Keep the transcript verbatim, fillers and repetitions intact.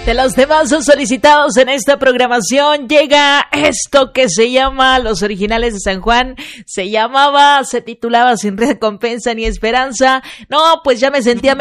De los temas solicitados en esta programación llega esto que se llama Los Originales de San Juan. Se llamaba, se titulaba Sin Recompensa ni Esperanza. No, pues ya me sentía